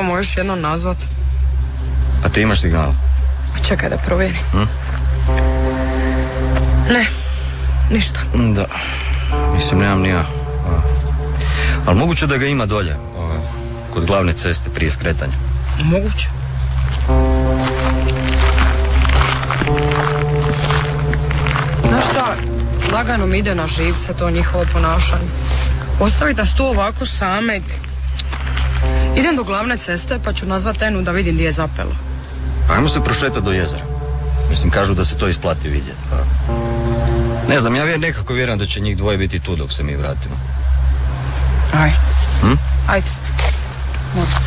Trebamo još jednom nazvat. A ti imaš signal? Čekaj da provjerim. Ne, ništa. Da, mislim nemam ni ja. Ali moguće da ga ima dolje, kod glavne ceste prije skretanja. Moguće. Znaš šta, lagano mi ide na živce to njihovo ponašanje. Ostaviti nas tu ovako same. Idem do glavne ceste pa ću nazvat Enu da vidim gdje je zapelo. Ajmo se prošetati do jezera. Mislim, kažu da se to isplati vidjeti. Ne znam, ja nekako vjerujem da će njih dvoje biti tu dok se mi vratimo. Ajde. Ajde. Možda.